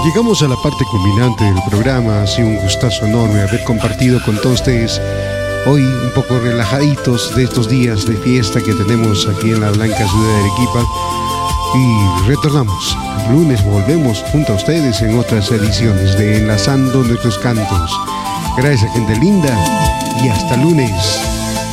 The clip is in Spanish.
Llegamos a la parte culminante del programa. Ha sido un gustazo enorme haber compartido con todos ustedes hoy, un poco relajaditos de estos días de fiesta que tenemos aquí en la blanca ciudad de Arequipa. Y retornamos. El lunes volvemos junto a ustedes en otras ediciones de Enlazando Nuestros Cantos. Gracias, gente linda, y hasta lunes.